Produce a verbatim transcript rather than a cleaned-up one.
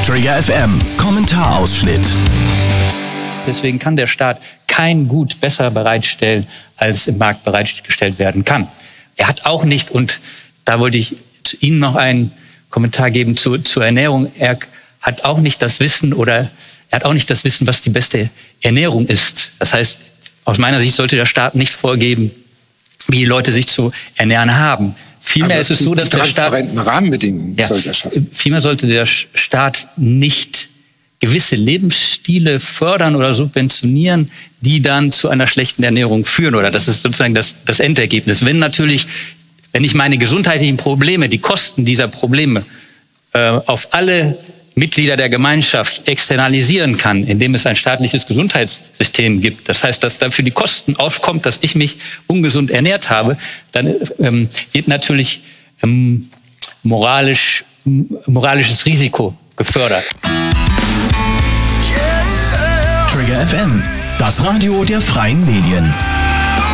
Trigger F M, Kommentarausschnitt. Deswegen kann der Staat kein Gut besser bereitstellen, als im Markt bereitgestellt werden kann. Er hat auch nicht, und da wollte ich zu Ihnen noch einen Kommentar geben zu, zur Ernährung, er hat auch nicht das Wissen oder er hat auch nicht das Wissen, was die beste Ernährung ist. Das heißt, aus meiner Sicht sollte der Staat nicht vorgeben, wie die Leute sich zu ernähren haben. Vielmehr Aber ist es so, dass der Staat... transparenten Rahmenbedingungen ja, soll er schaffen. Vielmehr sollte der Staat nicht gewisse Lebensstile fördern oder subventionieren, die dann zu einer schlechten Ernährung führen. Oder das ist sozusagen das, das Endergebnis. Wenn natürlich, wenn ich meine gesundheitlichen Probleme, die Kosten dieser Probleme äh, auf alle Mitglieder der Gemeinschaft externalisieren kann, indem es ein staatliches Gesundheitssystem gibt, das heißt, dass dafür die Kosten aufkommt, dass ich mich ungesund ernährt habe, dann ähm, wird natürlich ähm, moralisch, moralisches Risiko gefördert. Trigger F M, das Radio der freien Medien.